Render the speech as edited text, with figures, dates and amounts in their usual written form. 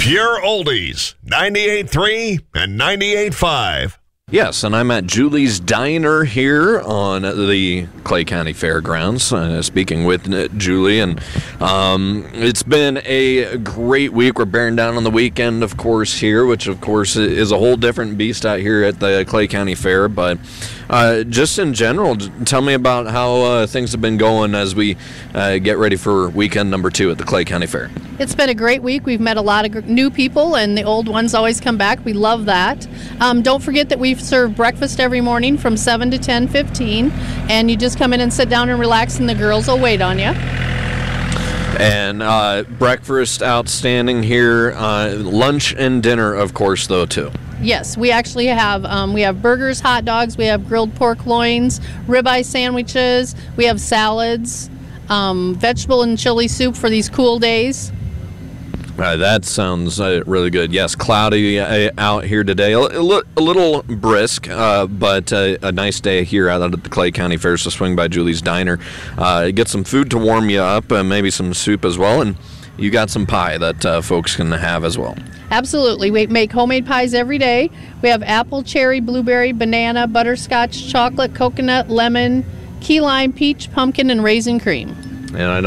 Pure Oldies, 98.3 and 98.5. Yes, and I'm at Julie's Diner here on the Clay County Fairgrounds, speaking with Julie, and it's been a great week. We're bearing down on the weekend, of course, here, which, of course, is a whole different beast out here at the Clay County Fair, but just in general, tell me about how things have been going as we get ready for weekend number 2 at the Clay County Fair. It's been a great week. We've met a lot of new people, and the old ones always come back. We love that. Don't forget that we serve breakfast every morning from 7 to 10:15, and you just come in and sit down and relax, and the girls will wait on you. And breakfast outstanding here. Lunch and dinner, of course, though, too. Yes, we actually have burgers, hot dogs, we have grilled pork loins, ribeye sandwiches, we have salads, vegetable and chili soup for these cool days. That sounds really good. Yes, cloudy out here today. A little brisk, but a nice day here out at the Clay County Fair. So swing by Julie's Diner. Get some food to warm you up, maybe some soup as well. And you got some pie that folks can have as well. Absolutely. We make homemade pies every day. We have apple, cherry, blueberry, banana, butterscotch, chocolate, coconut, lemon, key lime, peach, pumpkin, and raisin cream. And I know